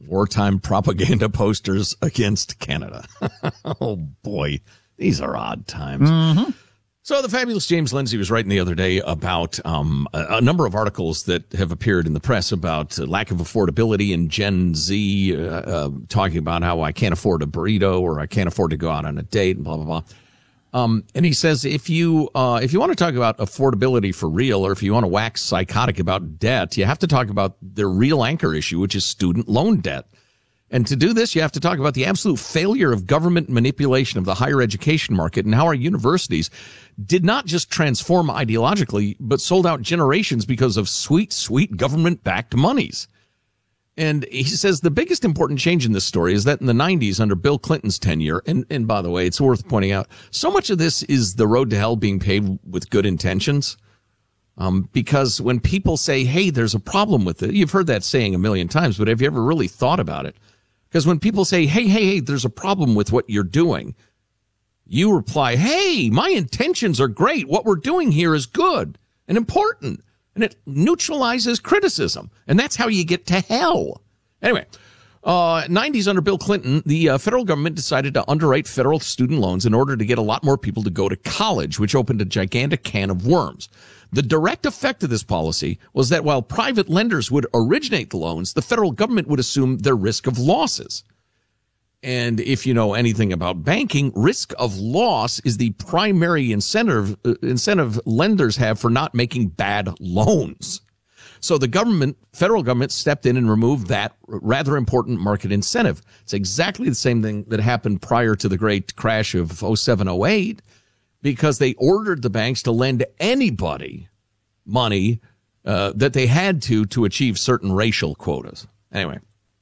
wartime propaganda posters against Canada. Oh, boy. These are odd times. Mm-hmm. So the fabulous James Lindsay was writing the other day about a number of articles that have appeared in the press about lack of affordability in Gen Z, talking about how I can't afford a burrito or I can't afford to go out on a date and blah, blah, blah. And he says if you want to talk about affordability for real, or if you want to wax psychotic about debt, you have to talk about the real anchor issue, which is student loan debt. And to do this, you have to talk about the absolute failure of government manipulation of the higher education market and how our universities did not just transform ideologically, but sold out generations because of sweet, sweet government-backed monies. And he says the biggest important change in this story is that in the 90s, under Bill Clinton's tenure, and by the way, it's worth pointing out, so much of this is the road to hell being paved with good intentions. Because when people say, hey, there's a problem with it, you've heard that saying a million times, but have you ever really thought about it? Because when people say, hey, there's a problem with what you're doing, you reply, hey, my intentions are great. What we're doing here is good and important, and it neutralizes criticism. And that's how you get to hell. Anyway, 90s under Bill Clinton, the federal government decided to underwrite federal student loans in order to get a lot more people to go to college, which opened a gigantic can of worms. The direct effect of this policy was that while private lenders would originate the loans, the federal government would assume their risk of losses. And if you know anything about banking, risk of loss is the primary incentive lenders have for not making bad loans. So the federal government stepped in and removed that rather important market incentive. It's exactly the same thing that happened prior to the great crash of 07-08, because they ordered the banks to lend anybody money that they had to achieve certain racial quotas. Anyway.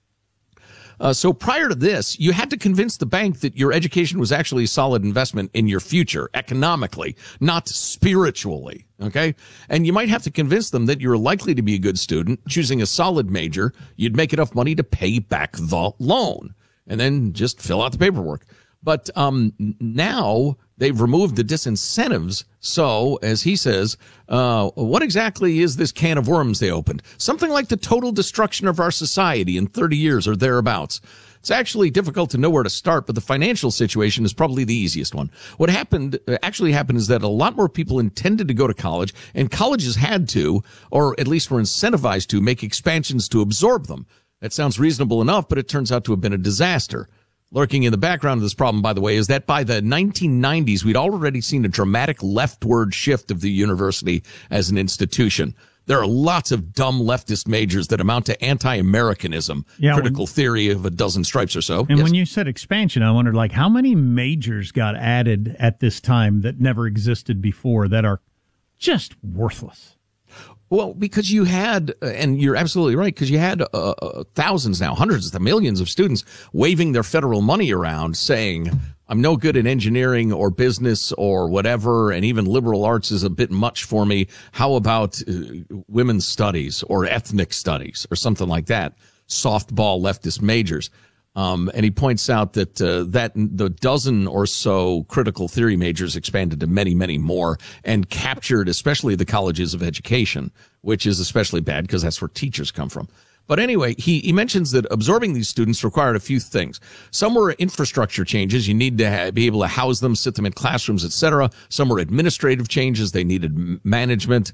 So prior to this, you had to convince the bank that your education was actually a solid investment in your future, economically, not spiritually, okay? And you might have to convince them that you're likely to be a good student, choosing a solid major, you'd make enough money to pay back the loan, and then just fill out the paperwork. But now they've removed the disincentives. So, as he says, what exactly is this can of worms they opened? Something like the total destruction of our society in 30 years or thereabouts. It's actually difficult to know where to start, but the financial situation is probably the easiest one. What actually happened is that a lot more people intended to go to college, and colleges had to, or at least were incentivized to, make expansions to absorb them. That sounds reasonable enough, but it turns out to have been a disaster. Lurking in the background of this problem, by the way, is that by the 1990s, we'd already seen a dramatic leftward shift of the university as an institution. There are lots of dumb leftist majors that amount to anti-Americanism, critical theory of a dozen stripes or so. And when you said expansion, I wondered, like, how many majors got added at this time that never existed before that are just worthless? Well, because you had, and you're absolutely right, because you had thousands now, hundreds of millions of students waving their federal money around saying, I'm no good at engineering or business or whatever, and even liberal arts is a bit much for me. How about women's studies or ethnic studies or something like that? Softball leftist majors. And he points out that the dozen or so critical theory majors expanded to many, many more and captured especially the colleges of education, which is especially bad because that's where teachers come from. But anyway, he mentions that absorbing these students required a few things. Some were infrastructure changes. You need to be able to house them, sit them in classrooms, etc. Some were administrative changes. They needed management.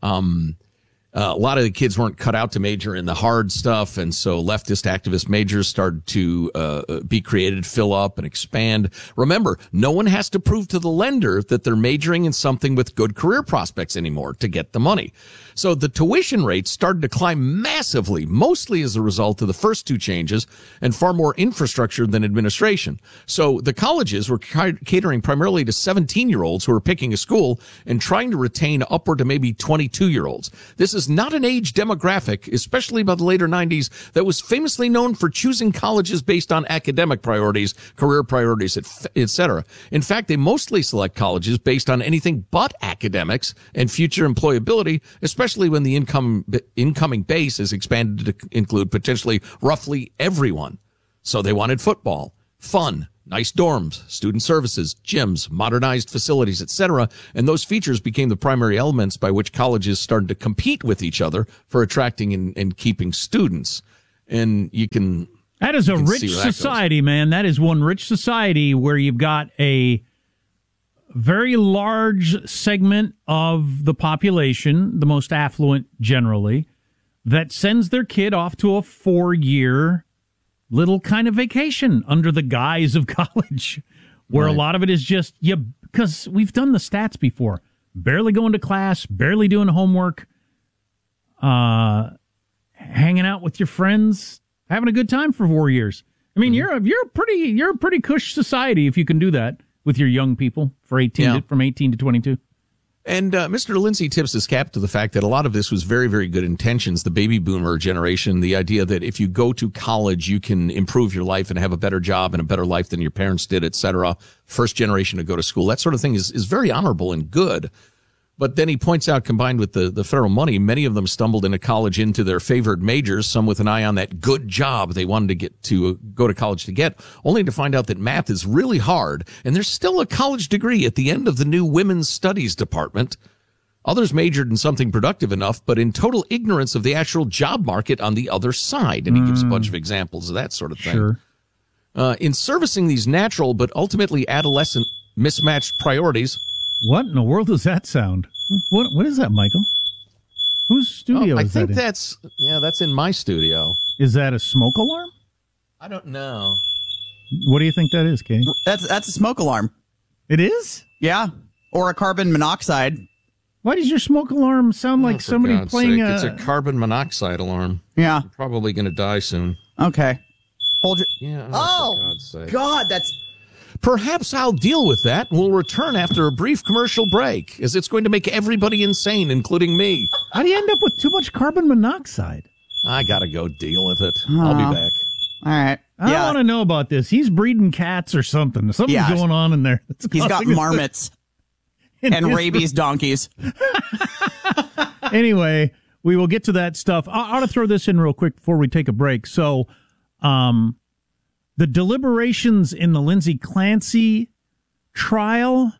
A lot of the kids weren't cut out to major in the hard stuff, and so leftist activist majors started to be created, fill up, and expand. Remember, no one has to prove to the lender that they're majoring in something with good career prospects anymore to get the money. So the tuition rates started to climb massively, mostly as a result of the first two changes and far more infrastructure than administration. So the colleges were catering primarily to 17-year-olds who were picking a school and trying to retain upward to maybe 22-year-olds. This is not an age demographic, especially by the later 90s, that was famously known for choosing colleges based on academic priorities, career priorities, etc. In fact, they mostly select colleges based on anything but academics and future employability, especially when the incoming base is expanded to include potentially roughly everyone. So they wanted football, fun, nice dorms, student services, gyms, modernized facilities, etc. And those features became the primary elements by which colleges started to compete with each other for attracting and keeping students. And you can That is a rich society, man. That is one rich society where you've got a very large segment of the population, the most affluent generally, that sends their kid off to a 4-year little kind of vacation under the guise of college, where a lot of it is just, because we've done the stats before, barely going to class, barely doing homework, hanging out with your friends, having a good time for 4 years. I mean, you're a pretty cush society if you can do that with your young people from 18 to 22. And Mr. Lindsay tips his cap to the fact that a lot of this was very, very good intentions. The baby boomer generation, the idea that if you go to college, you can improve your life and have a better job and a better life than your parents did, et cetera. First generation to go to school, that sort of thing is very honorable and good. But then he points out, combined with the federal money, many of them stumbled into college into their favored majors, some with an eye on that good job they wanted to go to college to get, only to find out that math is really hard, and there's still a college degree at the end of the new women's studies department. Others majored in something productive enough, but in total ignorance of the actual job market on the other side. And he gives a bunch of examples of that sort of thing. Sure. In servicing these natural but ultimately adolescent mismatched priorities. What in the world does that sound? What is that, Michael? Whose studio is that in? I think that's in my studio. Is that a smoke alarm? I don't know. What do you think that is, Katie? That's a smoke alarm. It is? Yeah. Or a carbon monoxide. Why does your smoke alarm sound like somebody playing It's a carbon monoxide alarm. Yeah. You're probably going to die soon. Okay. Hold your... Yeah. Oh, for God's sake. God, that's... Perhaps I'll deal with that. We'll return after a brief commercial break, as it's going to make everybody insane, including me. How do you end up with too much carbon monoxide? I got to go deal with it. I'll be back. All right. I don't want to know about this. He's breeding cats or something. Something's going on in there. He's got marmots and rabies donkeys. Anyway, we will get to that stuff. I ought to throw this in real quick before we take a break. So, the deliberations in the Lindsay Clancy trial,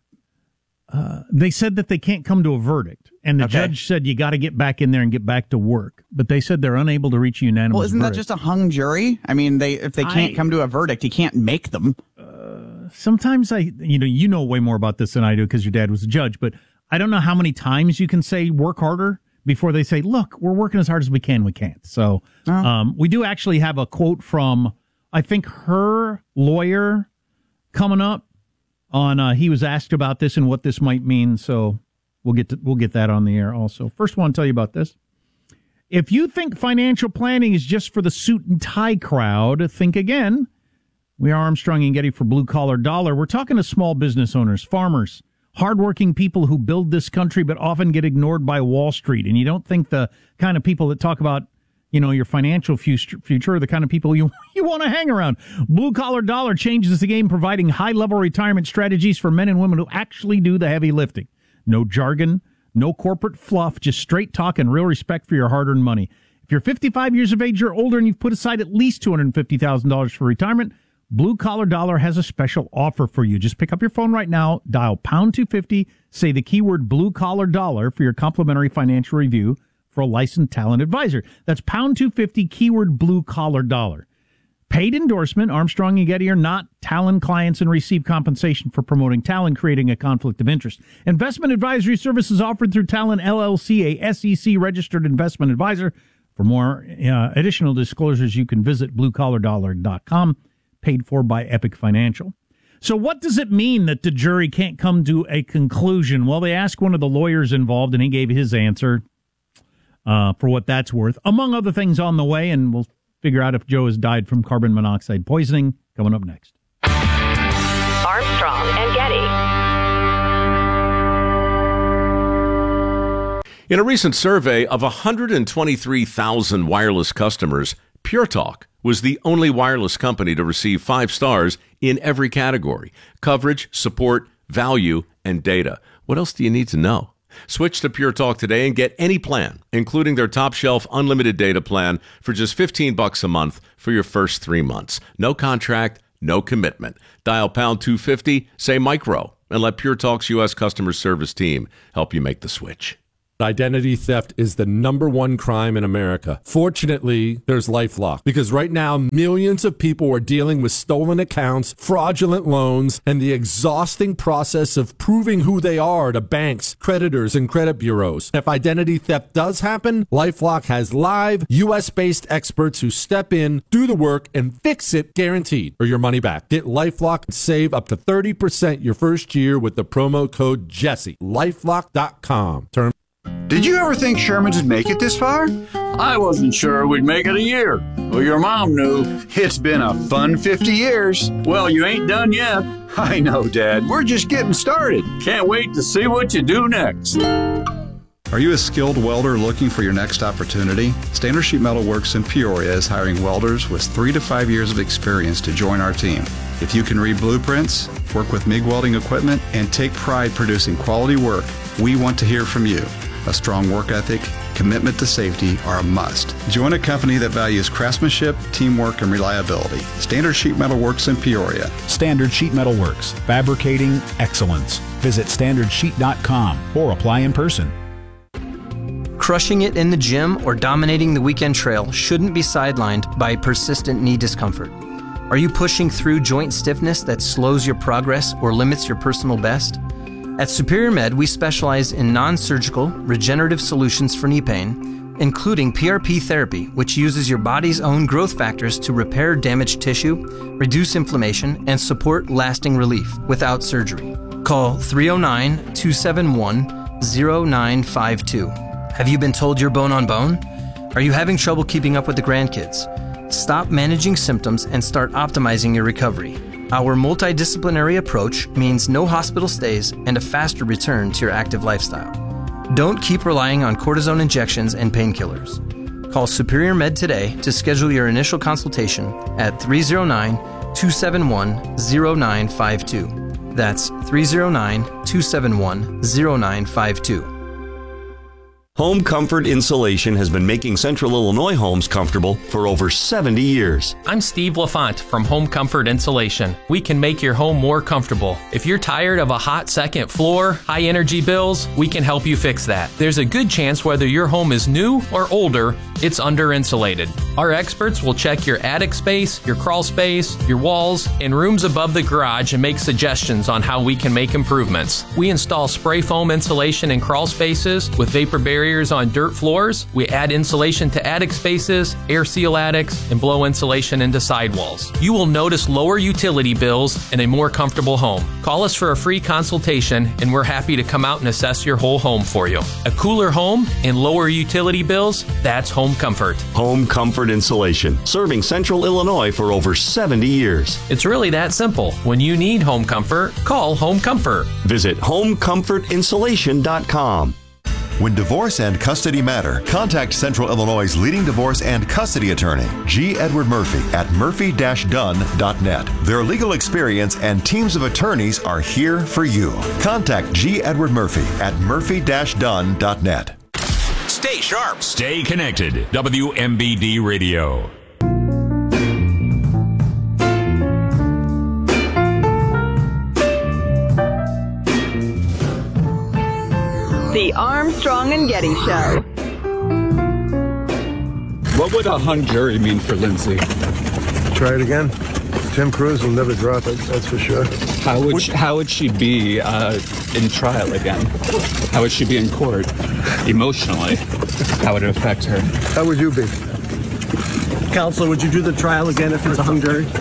they said that they can't come to a verdict. And the judge said you got to get back in there and get back to work. But they said they're unable to reach a unanimous Well, isn't verdict. that just a hung jury? I mean, if they can't come to a verdict, you can't make them. Sometimes you know way more about this than I do because your dad was a judge. But I don't know how many times you can say work harder before they say, look, we're working as hard as we can. We can't. So we do actually have a quote from, I think, her lawyer coming up on, he was asked about this and what this might mean. So we'll get that on the air also. First, I want to tell you about this. If you think financial planning is just for the suit and tie crowd, think again. We are Armstrong and Getty for Blue Collar Dollar. We're talking to small business owners, farmers, hardworking people who build this country but often get ignored by Wall Street. And you don't think the kind of people that talk about your financial future are the kind of people you want to hang around. Blue Collar Dollar changes the game, providing high-level retirement strategies for men and women who actually do the heavy lifting. No jargon, no corporate fluff, just straight talk and real respect for your hard-earned money. If you're 55 years of age or older and you've put aside at least $250,000 for retirement, Blue Collar Dollar has a special offer for you. Just pick up your phone right now, dial pound 250, say the keyword Blue Collar Dollar for your complimentary financial review for a licensed talent advisor. That's pound 250, keyword Blue Collar Dollar. Paid endorsement. Armstrong and Getty are not Talon clients and receive compensation for promoting Talon, creating a conflict of interest. Investment advisory services offered through Talon LLC, a SEC-registered investment advisor. For more additional disclosures, you can visit bluecollardollar.com, paid for by Epic Financial. So what does it mean that the jury can't come to a conclusion? Well, they asked one of the lawyers involved, and he gave his answer for what that's worth, among other things on the way, and we'll figure out if Joe has died from carbon monoxide poisoning coming up next. Armstrong and Getty. In a recent survey of 123,000 wireless customers, Pure Talk was the only wireless company to receive 5 stars in every category: coverage, support, value, and data. What else do you need to know? Switch to Pure Talk today and get any plan, including their top shelf unlimited data plan for just $15 a month for your first 3 months. No contract, no commitment. Dial pound 250, say micro, and let Pure Talk's U.S. customer service team help you make the switch. Identity theft is the #1 crime in America. Fortunately, there's LifeLock, because right now millions of people are dealing with stolen accounts, fraudulent loans, and the exhausting process of proving who they are to banks, creditors, and credit bureaus. If identity theft does happen, LifeLock has live, U.S.-based experts who step in, do the work, and fix it guaranteed, or your money back. Get LifeLock and save up to 30% your first year with the promo code Jesse. LifeLock.com. Did you ever think Sherman's would make it this far? I wasn't sure we'd make it a year. Well, your mom knew. It's been a fun 50 years. Well, you ain't done yet. I know, Dad. We're just getting started. Can't wait to see what you do next. Are you a skilled welder looking for your next opportunity? Standard Sheet Metal Works in Peoria is hiring welders with 3 to 5 years of experience to join our team. If you can read blueprints, work with MIG welding equipment, and take pride producing quality work, we want to hear from you. A strong work ethic, commitment to safety are a must. Join a company that values craftsmanship, teamwork, and reliability. Standard Sheet Metal Works in Peoria. Standard Sheet Metal Works, fabricating excellence. Visit standardsheet.com or apply in person. Crushing it in the gym or dominating the weekend trail shouldn't be sidelined by persistent knee discomfort. Are you pushing through joint stiffness that slows your progress or limits your personal best? At Superior Med, we specialize in non-surgical, regenerative solutions for knee pain, including PRP therapy, which uses your body's own growth factors to repair damaged tissue, reduce inflammation, and support lasting relief without surgery. Call 309-271-0952. Have you been told you're bone on bone? Are you having trouble keeping up with the grandkids? Stop managing symptoms and start optimizing your recovery. Our multidisciplinary approach means no hospital stays and a faster return to your active lifestyle. Don't keep relying on cortisone injections and painkillers. Call Superior Med today to schedule your initial consultation at 309-271-0952. That's 309-271-0952. Home Comfort Insulation has been making Central Illinois homes comfortable for over 70 years. I'm Steve LaFont from Home Comfort Insulation. We can make your home more comfortable. If you're tired of a hot second floor, high energy bills, we can help you fix that. There's a good chance whether your home is new or older, it's under insulated. Our experts will check your attic space, your crawl space, your walls, and rooms above the garage and make suggestions on how we can make improvements. We install spray foam insulation in crawl spaces with vapor barriers on dirt floors. We add insulation to attic spaces, air seal attics, and blow insulation into sidewalls. You will notice lower utility bills and a more comfortable home. Call us for a free consultation, and we're happy to come out and assess your whole home for you. A cooler home and lower utility bills, that's Home Comfort. Home Comfort Insulation, serving Central Illinois for over 70 years. It's really that simple. When you need home comfort, call Home Comfort. Visit homecomfortinsulation.com. When divorce and custody matter, contact Central Illinois' leading divorce and custody attorney, G. Edward Murphy, at murphy-dunn.net. Their legal experience and teams of attorneys are here for you. Contact G. Edward Murphy at murphy-dunn.net. Stay sharp. Stay connected. WMBD Radio. The Armstrong and Getty Show. What would a hung jury mean for Lindsay? Try it again. Tim Cruz will never drop it, that's for sure. How would she be in trial again? How would she be in court emotionally? How would it affect her? How would you be? Counselor, would you do the trial again if it's a hung jury?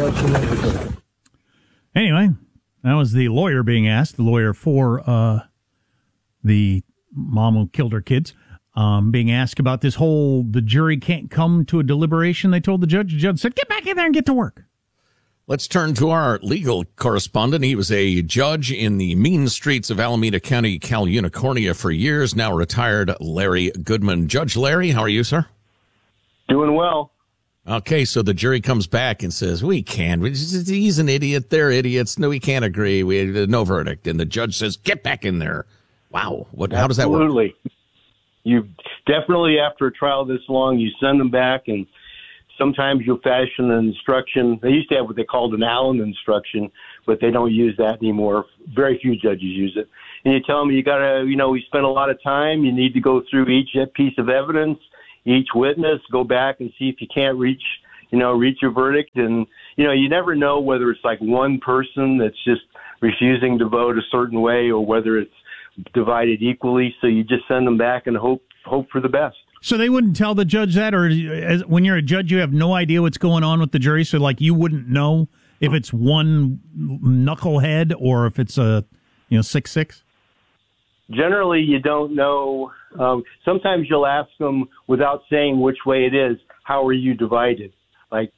Anyway, that was the lawyer being asked, the lawyer for the mom who killed her kids, being asked about this whole, the jury can't come to a deliberation, they told the judge. The judge said, get back in there and get to work. Let's turn to our legal correspondent. He was a judge in the mean streets of Alameda County, Cal Unicornia for years, now retired Larry Goodman. Judge Larry, how are you, sir? Doing well. Okay, so the jury comes back and says, we can't. He's an idiot. They're idiots. No, we can't agree. We no verdict. And the judge says, get back in there. Wow. How does that work? Absolutely. You definitely, after a trial this long, you send them back, and sometimes you'll fashion an instruction. They used to have what they called an Allen instruction, but they don't use that anymore. Very few judges use it. and you tell them you got to, we spent a lot of time. You need to go through each piece of evidence, each witness, go back and see if you can't reach your verdict. And, you never know whether it's like one person that's just refusing to vote a certain way or whether it's divided equally. So you just send them back and hope for the best. So they wouldn't tell the judge that, or when you're a judge, you have no idea what's going on with the jury. So like you wouldn't know if it's one knucklehead or if it's a 6-6. Generally, you don't know. Sometimes you'll ask them without saying which way it is. How are you divided? Like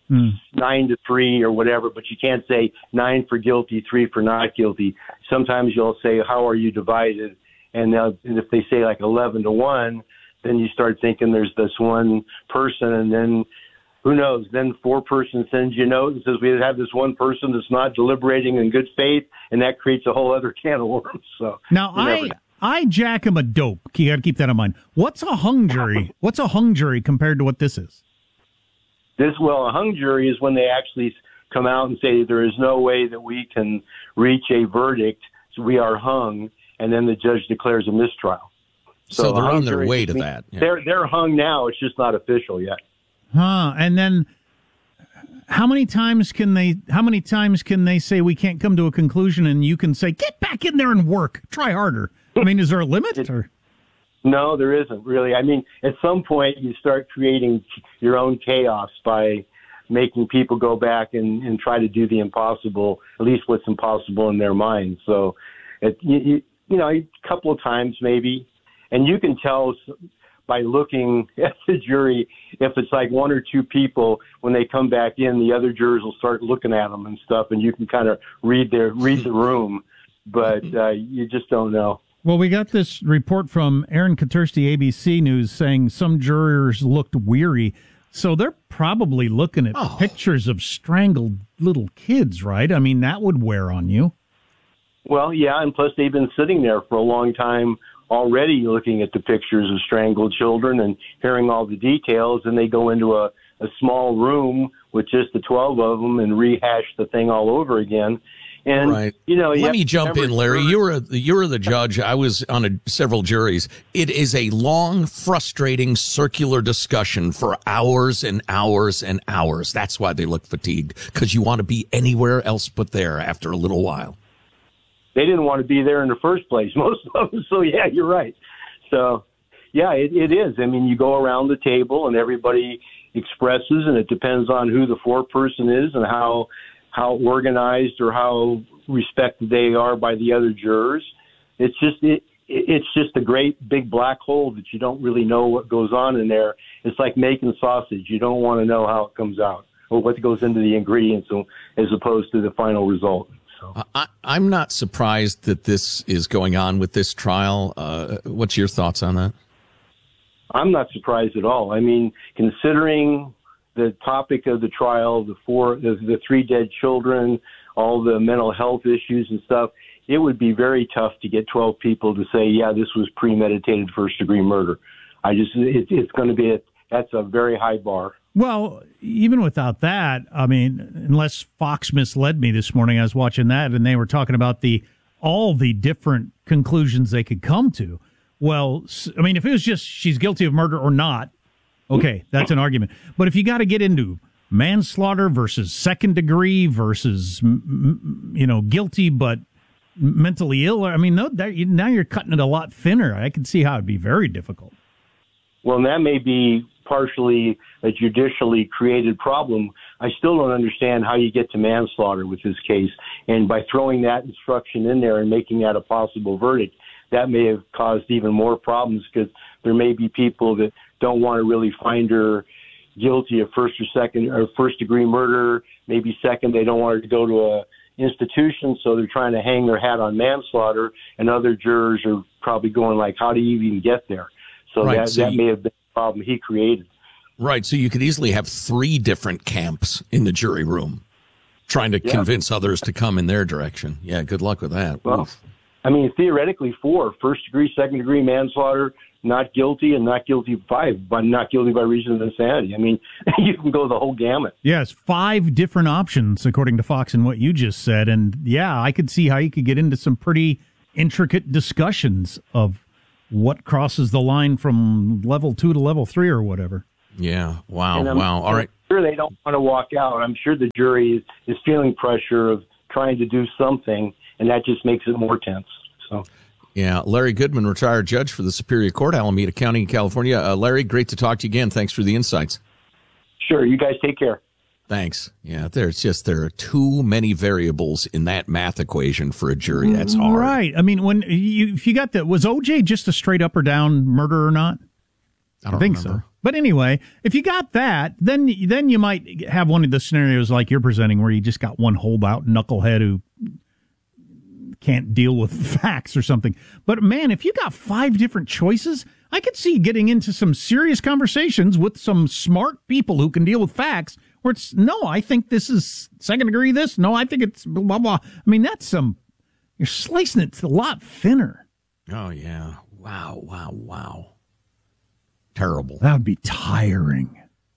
9-3 or whatever, but you can't say 9 for guilty, 3 for not guilty. Sometimes you'll say, how are you divided? And if they say like 11-1, then you start thinking there's this one person, and then who knows? Then 4-person sends you a note and says we have this one person that's not deliberating in good faith, and that creates a whole other can of worms. So now I jack him a dope. You got to keep that in mind. What's a hung jury? What's a hung jury compared to what this is? A hung jury is when they actually come out and say there is no way that we can reach a verdict, so we are hung, and then the judge declares a mistrial. So they're on their way to that. Yeah. They're hung now. It's just not official yet. And then how many times can they say we can't come to a conclusion and you can say, get back in there and work, try harder? I mean, is there a limit? No, there isn't really. I mean, at some point you start creating your own chaos by making people go back and try to do the impossible, at least what's impossible in their minds. So, a couple of times maybe. And you can tell by looking at the jury if it's like 1 or 2 people, when they come back in, the other jurors will start looking at them and stuff, and you can kind of read the room, but you just don't know. Well, we got this report from Aaron Katersky, ABC News, saying some jurors looked weary. So they're probably looking at pictures of strangled little kids, right? I mean, that would wear on you. Well, yeah, and plus they've been sitting there for a long time already looking at the pictures of strangled children and hearing all the details, and they go into a small room with just the 12 of them and rehash the thing all over again. And right. Let me jump in, Larry. You were the judge. I was on several juries. It is a long, frustrating, circular discussion for hours and hours and hours. That's why they look fatigued, because you want to be anywhere else but there after a little while. They didn't want to be there in the first place, most of them. So, yeah, you're right. So, yeah, it is. I mean, you go around the table and everybody expresses, and it depends on who the 4-person is and how organized or how respected they are by the other jurors. It's just a great big black hole that you don't really know what goes on in there. It's like making sausage. You don't want to know how it comes out or what goes into the ingredients as opposed to the final result. I'm not surprised that this is going on with this trial. What's your thoughts on that? I'm not surprised at all. I mean, considering the topic of the trial, the 3 dead children, all the mental health issues and stuff, it would be very tough to get 12 people to say, yeah, this was premeditated first-degree murder. It's going to be that's a very high bar. Well, even without that, I mean, unless Fox misled me this morning, I was watching that and they were talking about all the different conclusions they could come to. Well, I mean, if it was just she's guilty of murder or not, okay, that's an argument. But if you got to get into manslaughter versus second degree versus, guilty but mentally ill, I mean, now you're cutting it a lot thinner. I can see how it'd be very difficult. Well, and that may be partially a judicially created problem. I still don't understand how you get to manslaughter with this case. And by throwing that instruction in there and making that a possible verdict, that may have caused even more problems, because there may be people that don't want to really find her guilty of first degree murder. Maybe second, they don't want her to go to a institution, so they're trying to hang their hat on manslaughter. And other jurors are probably going like, how do you even get there? So right, that may have been the problem he created. Right. So you could easily have 3 different camps in the jury room trying to convince others to come in their direction. Yeah, good luck with that. Well, I mean, theoretically 4, first degree, second degree manslaughter, not guilty, and not guilty 5, but not guilty by reason of insanity. I mean, you can go the whole gamut. Yes, 5 different options, according to Fox and what you just said. And, yeah, I could see how you could get into some pretty intricate discussions of what crosses the line from level 2 to level 3 or whatever. Yeah. Wow. And Wow. All right. I'm sure they don't want to walk out. I'm sure the jury is feeling pressure of trying to do something, and that just makes it more tense. So. Yeah. Larry Goodman, retired judge for the Superior Court, Alameda County, California. Larry, great to talk to you again. Thanks for the insights. Sure. You guys take care. Thanks. Yeah, there are too many variables in that math equation for a jury. That's hard. Right. I mean, if you got was OJ just a straight up or down murder or not? I don't think remember. so. But anyway, if you got that, then you might have one of the scenarios like you're presenting where you just got one holdout knucklehead who can't deal with facts or something. But man, if you got 5 different choices, I could see getting into some serious conversations with some smart people who can deal with facts where it's, no, I think this is second degree this. No, I think it's blah, blah. I mean, you're slicing it a lot thinner. Oh, yeah. Wow. Terrible. That would be tiring.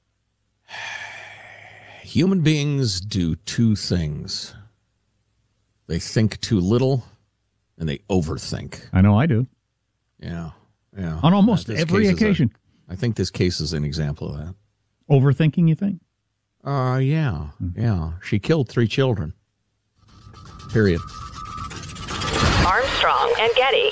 Human beings do 2 things. They think too little, and they overthink. I know I do. Yeah. On almost every occasion. I think this case is an example of that. Overthinking, you think? Yeah. She killed 3 children. Period. Armstrong and Getty.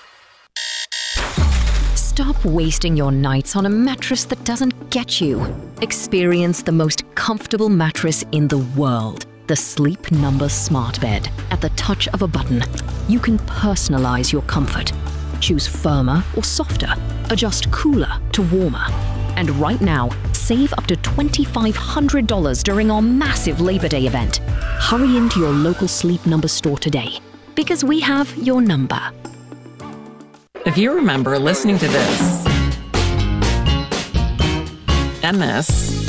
Stop wasting your nights on a mattress that doesn't get you. Experience the most comfortable mattress in the world. The Sleep Number Smart Bed. At the touch of a button, you can personalize your comfort. Choose firmer or softer. Adjust cooler to warmer. And right now, save up to $2,500 during our massive Labor Day event. Hurry into your local Sleep Number store today, because we have your number. If you remember listening to this, and this,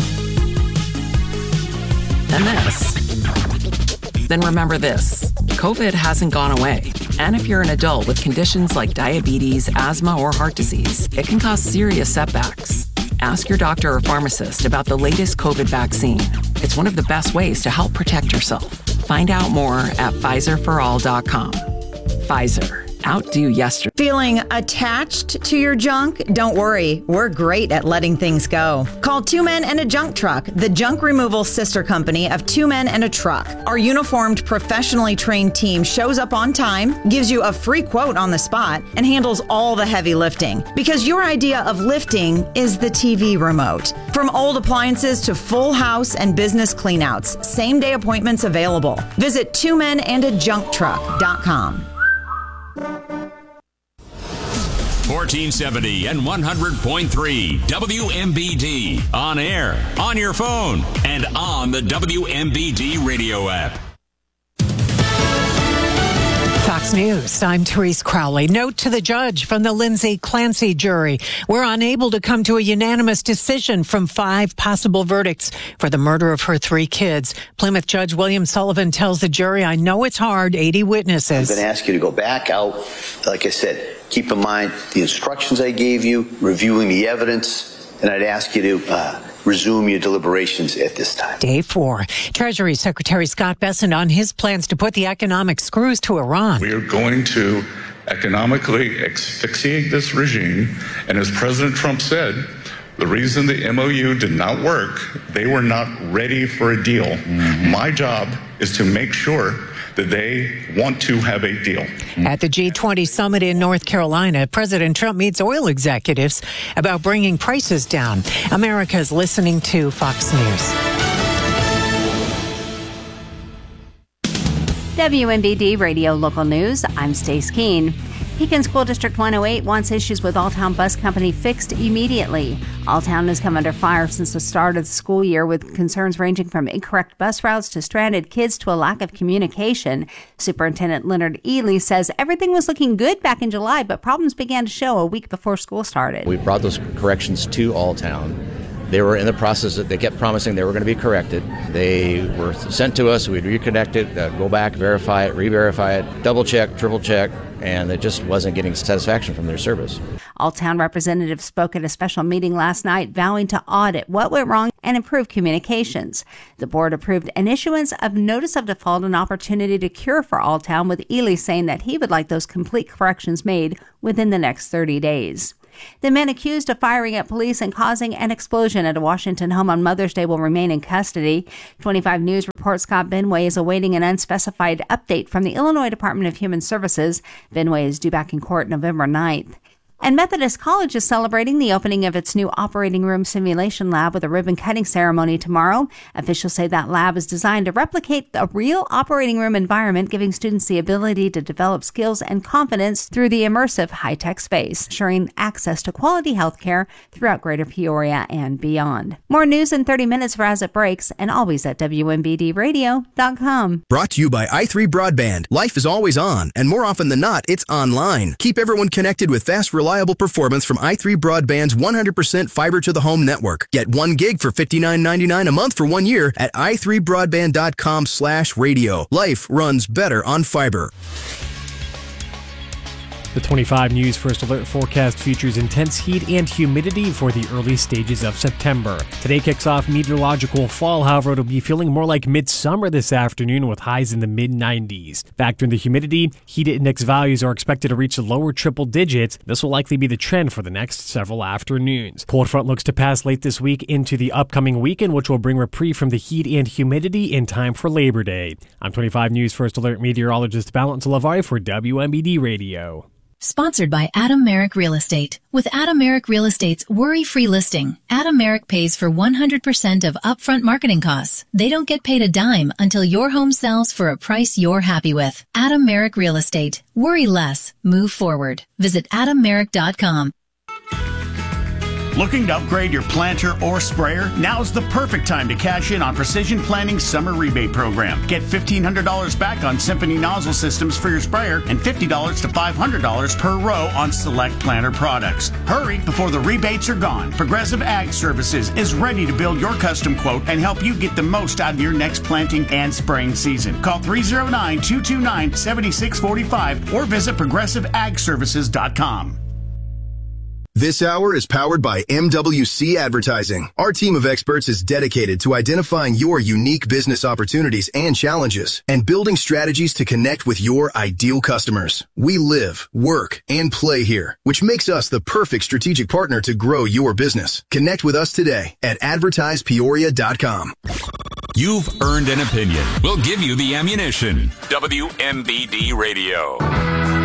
and this, then remember this. COVID hasn't gone away. And if you're an adult with conditions like diabetes, asthma, or heart disease, it can cause serious setbacks. Ask your doctor or pharmacist about the latest COVID vaccine. It's one of the best ways to help protect yourself. Find out more at PfizerForAll.com. Pfizer. Outdo yesterday. Feeling attached to your junk? Don't worry, we're great at letting things go. Call Two Men and a Junk Truck, the junk removal sister company of Two Men and a Truck. Our uniformed, professionally trained team shows up on time, gives you a free quote on the spot, and handles all the heavy lifting. Because your idea of lifting is the TV remote. From old appliances to full house and business cleanouts, same-day appointments available. Visit twomenandajuncktruck.com. 1470 and 100.3 WMBD. On air, on your phone, and on the WMBD radio app. Fox News, I'm Therese Crowley. Note to the judge from the Lindsay Clancy jury. We're unable to come to a unanimous decision from 5 possible verdicts for the murder of her 3 kids. Plymouth Judge William Sullivan tells the jury, I know it's hard, 80 witnesses. I'm going to ask you to go back out. Like I said, keep in mind the instructions I gave you, reviewing the evidence, and I'd ask you to resume your deliberations at this time. Day 4. Treasury Secretary Scott Bessent on his plans to put the economic screws to Iran. We are going to economically asphyxiate this regime. And as President Trump said, the reason the MOU did not work, they were not ready for a deal. Mm-hmm. My job is to make sure that they want to have a deal. At the G20 summit in North Carolina, President Trump meets oil executives about bringing prices down. America's listening to Fox News. WMBD Radio Local News. I'm Stace Keene. Pekin School District 108 wants issues with Alltown Bus Company fixed immediately. Alltown has come under fire since the start of the school year, with concerns ranging from incorrect bus routes to stranded kids to a lack of communication. Superintendent Leonard Ely says everything was looking good back in July, but problems began to show a week before school started. We brought those corrections to Alltown. They were in the process that they kept promising they were going to be corrected. They were sent to us. We'd reconnect it, go back, verify it, re-verify it, double check, triple check, and it just wasn't getting satisfaction from their service. Alltown representatives spoke at a special meeting last night vowing to audit what went wrong and improve communications. The board approved an issuance of notice of default and opportunity to cure for Alltown, with Ely saying that he would like those complete corrections made within the next 30 days. The men accused of firing at police and causing an explosion at a Washington home on Mother's Day will remain in custody. 25 News reports Scott Benway is awaiting an unspecified update from the Illinois Department of Human Services. Benway is due back in court November 9th. And Methodist College is celebrating the opening of its new operating room simulation lab with a ribbon-cutting ceremony tomorrow. Officials say that lab is designed to replicate a real operating room environment, giving students the ability to develop skills and confidence through the immersive high-tech space, ensuring access to quality health care throughout Greater Peoria and beyond. More news in 30 minutes for As It Breaks, and always at WMBDradio.com. Brought to you by i3 Broadband. Life is always on, and more often than not, it's online. Keep everyone connected with fast, reliable performance from i3 Broadband's 100% fiber-to-the-home network. Get 1 gig for $59.99 a month for 1 year at i3broadband.com/radio. Life runs better on fiber. The 25 News First Alert forecast features intense heat and humidity for the early stages of September. Today kicks off meteorological fall, however, it'll be feeling more like midsummer this afternoon with highs in the mid-90s. Factor in the humidity, heat index values are expected to reach the lower triple digits. This will likely be the trend for the next several afternoons. Cold front looks to pass late this week into the upcoming weekend, which will bring reprieve from the heat and humidity in time for Labor Day. I'm 25 News First Alert meteorologist Valentine LaValle for WMBD Radio. Sponsored by Adam Merrick Real Estate. With Adam Merrick Real Estate's worry-free listing, Adam Merrick pays for 100% of upfront marketing costs. They don't get paid a dime until your home sells for a price you're happy with. Adam Merrick Real Estate. Worry less. Move forward. Visit AdamMerrick.com. Looking to upgrade your planter or sprayer? Now's the perfect time to cash in on Precision Planning's summer rebate program. Get $1,500 back on Symphony nozzle systems for your sprayer and $50 to $500 per row on select planter products. Hurry before the rebates are gone. Progressive Ag Services is ready to build your custom quote and help you get the most out of your next planting and spraying season. Call 309-229-7645 or visit ProgressiveAgServices.com. This hour is powered by MWC Advertising. Our team of experts is dedicated to identifying your unique business opportunities and challenges and building strategies to connect with your ideal customers. We live, work, and play here, which makes us the perfect strategic partner to grow your business. Connect with us today at advertisepeoria.com. You've earned an opinion. We'll give you the ammunition. WMBD Radio.